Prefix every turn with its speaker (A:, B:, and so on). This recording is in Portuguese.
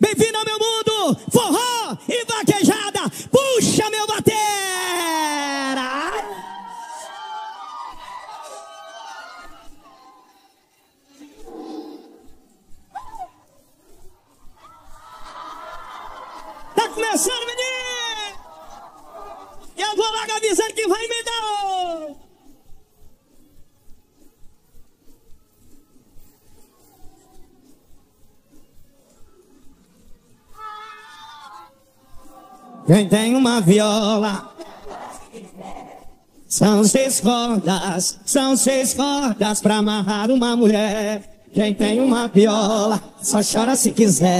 A: Bem-vindo ao meu mundo, forró e vaquejada. Puxa, meu batera! Tá começando, menino! E eu vou logo avisando que vai me dar. Quem tem uma viola são 6 cordas pra amarrar uma mulher. Quem tem uma viola só chora se quiser.